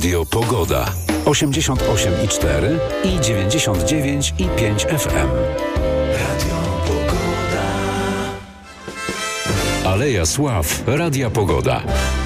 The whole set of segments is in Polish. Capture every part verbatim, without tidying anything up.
Radio Pogoda. osiemdziesiąt osiem i cztery i dziewięćdziesiąt dziewięć i pięć F M. Radio Pogoda. Aleja Sław. Radia Pogoda.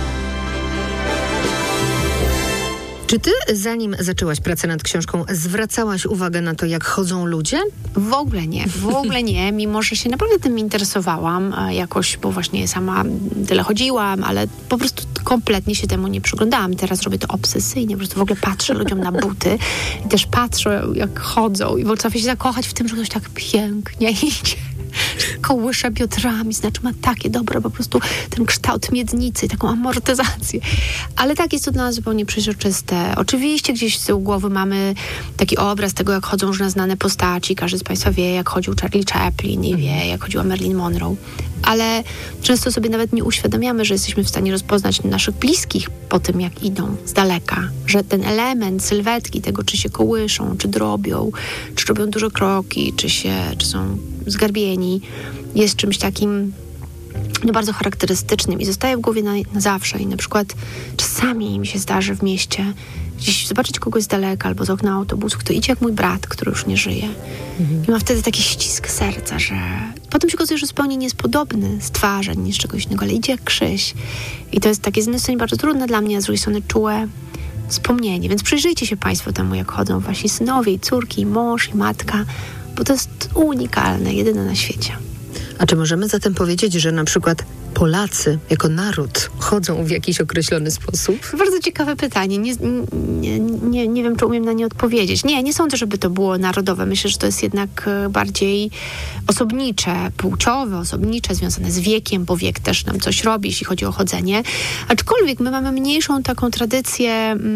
Czy ty, zanim zaczęłaś pracę nad książką, zwracałaś uwagę na to, jak chodzą ludzie? W ogóle nie, w ogóle nie, mimo że się naprawdę tym interesowałam jakoś, bo właśnie sama tyle chodziłam, ale po prostu kompletnie się temu nie przyglądałam. Teraz robię to obsesyjnie, po prostu w ogóle patrzę ludziom na buty i też patrzę, jak chodzą i potrafię się zakochać w tym, że ktoś tak pięknie idzie. Kołysze biodrami, znaczy ma takie dobre po prostu ten kształt miednicy i taką amortyzację. Ale tak, jest to dla nas zupełnie przeźroczyste. Oczywiście gdzieś z tyłu głowy mamy taki obraz tego, jak chodzą różne znane postaci. Każdy z Państwa wie, jak chodził Charlie Chaplin i wie, jak chodziła Marilyn Monroe. Ale często sobie nawet nie uświadamiamy, że jesteśmy w stanie rozpoznać naszych bliskich po tym, jak idą z daleka. Że ten element sylwetki tego, czy się kołyszą, czy drobią, czy robią duże kroki, czy się, czy są zgarbieni, jest czymś takim no, bardzo charakterystycznym i zostaje w głowie na, na zawsze. I na przykład czasami mi się zdarzy w mieście gdzieś zobaczyć kogoś z daleka albo z okna autobusu, kto idzie jak mój brat, który już nie żyje. Mhm. I mam wtedy taki ścisk serca, że potem się okazuje, że zupełnie nie jest podobny z twarzy, ani z czegoś innego, ale idzie jak Krzyś. I to jest takie z jednej strony bardzo trudne dla mnie, a z drugiej strony czułe wspomnienie. Więc przyjrzyjcie się Państwo temu, jak chodzą wasi synowie i córki, i mąż, i matka, bo to jest unikalne, jedyne na świecie. A czy możemy zatem powiedzieć, że na przykład Polacy jako naród chodzą w jakiś określony sposób? Bardzo ciekawe pytanie. Nie, nie, nie, nie wiem, czy umiem na nie odpowiedzieć. Nie, nie sądzę, żeby to było narodowe. Myślę, że to jest jednak bardziej osobnicze, płciowe, osobnicze, związane z wiekiem, bo wiek też nam coś robi, jeśli chodzi o chodzenie. Aczkolwiek my mamy mniejszą taką tradycję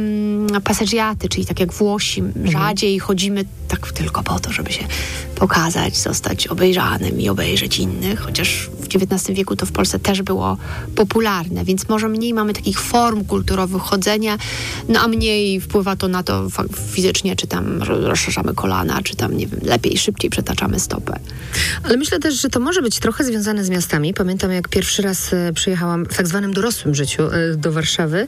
mm, pasagiaty, czyli tak jak Włosi, rzadziej mhm. chodzimy tak tylko po to, żeby się pokazać, zostać obejrzanym i obejrzeć innych, chociaż w dziewiętnastym wieku to w Polsce też było popularne, więc może mniej mamy takich form kulturowych chodzenia, no a mniej wpływa to na to fizycznie, czy tam rozszerzamy kolana, czy tam, nie wiem, lepiej, szybciej przetaczamy stopę. Ale myślę też, że to może być trochę związane z miastami. Pamiętam, jak pierwszy raz przyjechałam w tak zwanym dorosłym życiu do Warszawy,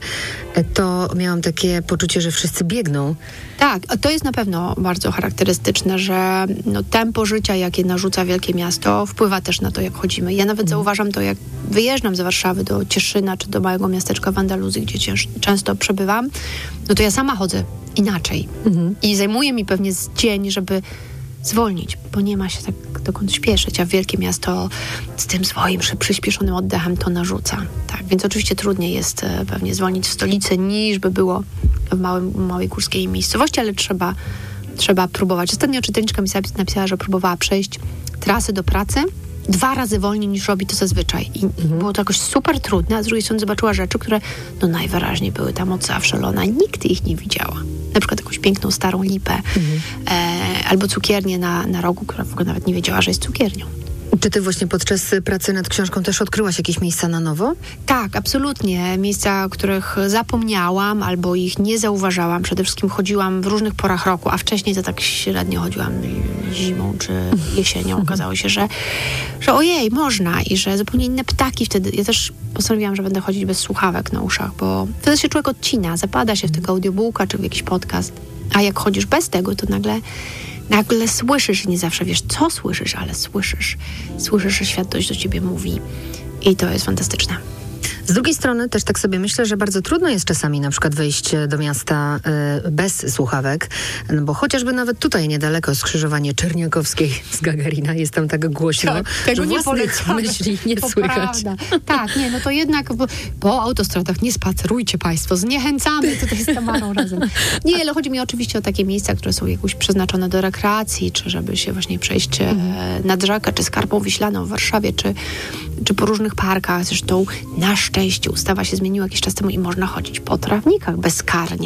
to miałam takie poczucie, że wszyscy biegną. Tak, to jest na pewno bardzo charakterystyczne, że no, tempo życia, jakie narzuca wielkie miasto, wpływa też na to, jak chodzimy. Ja nawet zauważam to, jak wyjeżdżam z Warszawy do Cieszyna, czy do małego miasteczka w Andaluzji, gdzie cięż, często przebywam, no to ja sama chodzę inaczej. Mhm. I zajmuje mi pewnie z dzień, żeby zwolnić, bo nie ma się tak dokąd śpieszyć, a wielkie miasto z tym swoim przyspieszonym oddechem to narzuca. Tak, więc oczywiście trudniej jest e, pewnie zwolnić w stolicy, niż by było w małym, małej górskiej miejscowości, ale trzeba, trzeba próbować. Ostatnio czytelniczka mi napisała, że próbowała przejść trasy do pracy dwa razy wolniej niż robi to zazwyczaj. I mhm. było to jakoś super trudne, a z drugiej strony zobaczyła rzeczy, które no najwyraźniej były tam od zawsze, ale ona nigdy ich nie widziała. Na przykład jakąś piękną starą lipę mhm. e, albo cukiernię na, na rogu, która w ogóle nawet nie wiedziała, że jest cukiernią. Czy ty właśnie podczas pracy nad książką też odkryłaś jakieś miejsca na nowo? Tak, absolutnie. Miejsca, których zapomniałam albo ich nie zauważałam. Przede wszystkim chodziłam w różnych porach roku, a wcześniej to tak średnio chodziłam zimą czy jesienią. Okazało się, że, że ojej, można i że zupełnie inne ptaki wtedy. Ja też postanowiłam, że będę chodzić bez słuchawek na uszach, bo wtedy się człowiek odcina, zapada się w tego audiobooka czy w jakiś podcast. A jak chodzisz bez tego, to nagle Nagle słyszysz, nie zawsze wiesz, co słyszysz, ale słyszysz. Słyszysz, że świat coś do ciebie mówi. I to jest fantastyczne. Z drugiej strony też tak sobie myślę, że bardzo trudno jest czasami na przykład wejść do miasta y, bez słuchawek, no bo chociażby nawet tutaj niedaleko skrzyżowanie Czerniakowskiej z Gagarina jest tam tak głośno, tak, tego że nie własnych myśli nie to słychać. Prawda. Tak, nie, no to jednak po, po autostradach nie spacerujcie Państwo, zniechęcamy tutaj z Tamarą razem. Nie, ale chodzi mi oczywiście o takie miejsca, które są jakoś przeznaczone do rekreacji, czy żeby się właśnie przejść mhm. e, nad rzekę, czy Skarpą Wiślaną w Warszawie, czy, czy po różnych parkach. Zresztą na szczęście ustawa się zmieniła jakiś czas temu i można chodzić po trawnikach bezkarnie.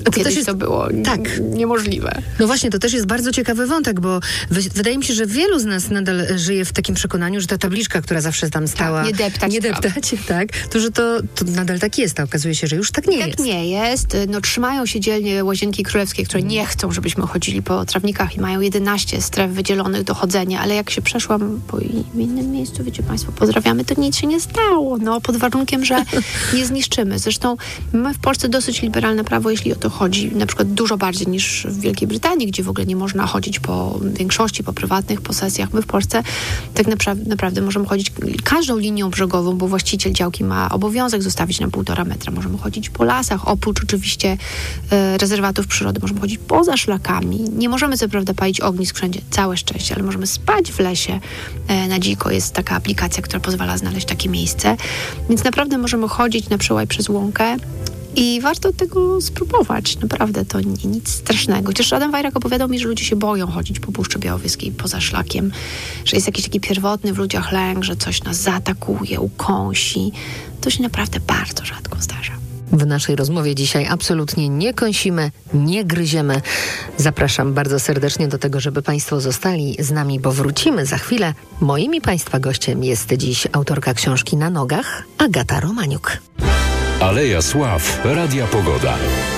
To Kiedyś też jest, to było tak. niemożliwe. No właśnie, to też jest bardzo ciekawy wątek, bo wy, wydaje mi się, że wielu z nas nadal żyje w takim przekonaniu, że ta tabliczka, która zawsze tam stała... Tak, nie deptać. Nie deptać, tak. To, że to, to nadal tak jest, a okazuje się, że już tak nie tak jest. Tak nie jest. No trzymają się dzielnie Łazienki Królewskie, które nie chcą, żebyśmy chodzili po trawnikach i mają jedenaście stref wydzielonych do chodzenia, ale jak się przeszłam po w innym miejscu, wiecie państwo, pozdrawiamy, to nic się nie stało, no pod warunkiem, że nie zniszczymy. Zresztą mamy w Polsce dosyć liberalne prawo, jeśli o to chodzi, na przykład dużo bardziej niż w Wielkiej Brytanii, gdzie w ogóle nie można chodzić po większości, po prywatnych posesjach. My w Polsce tak napra- naprawdę możemy chodzić każdą linią brzegową, bo właściciel działki ma obowiązek zostawić na półtora metra. Możemy chodzić po lasach, oprócz oczywiście e, rezerwatów przyrody. Możemy chodzić poza szlakami. Nie możemy co prawda palić ognisk wszędzie, całe szczęście, ale możemy spać w lesie e, na dziko. Jest taka aplikacja, która pozwala znaleźć takie miejsce. Więc naprawdę możemy chodzić na przełaj przez łąkę i warto tego spróbować. Naprawdę to nie, nic strasznego. Chociaż Adam Wajrak opowiadał mi, że ludzie się boją chodzić po Puszczy Białowieskiej poza szlakiem, że jest jakiś taki pierwotny w ludziach lęk, że coś nas zaatakuje, ukąsi. To się naprawdę bardzo rzadko zdarza. W naszej rozmowie dzisiaj absolutnie nie kąsimy, nie gryziemy. Zapraszam bardzo serdecznie do tego, żeby Państwo zostali z nami, bo wrócimy za chwilę. Moim i Państwa gościem jest dziś autorka książki Na nogach, Agata Romaniuk. Aleja Sław, Radia Pogoda.